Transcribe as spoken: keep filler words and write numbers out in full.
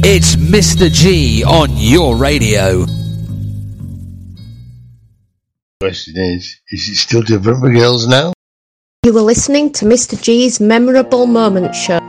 It's Mister G on your radio. Question is, is it still different for girls now? You were listening to Mister G's Memorable Moments Show.